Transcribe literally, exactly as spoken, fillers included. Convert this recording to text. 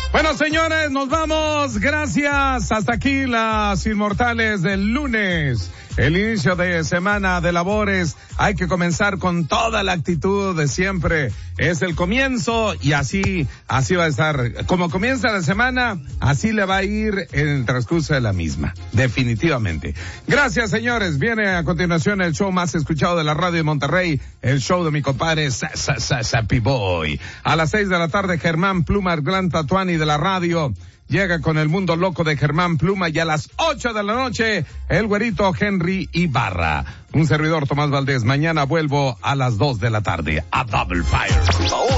Bueno, señores, nos vamos. Gracias. Hasta aquí las inmortales del lunes. El inicio de semana de labores. Hay que comenzar con toda la actitud de siempre. Es el comienzo y así, así va a estar. Como comienza la semana, así le va a ir en el transcurso de la misma. Definitivamente. Gracias, señores. Viene a continuación el show más escuchado de la radio de Monterrey. El show de mi compadre Sappy Boy. A las seis de la tarde, Germán Pluma, el gran Tatuani de la radio, llega con el mundo loco de Germán Pluma, y a las ocho de la noche, el güerito Henry Ibarra. Un servidor, Tomás Valdés. Mañana vuelvo a las dos de la tarde a Double Fire.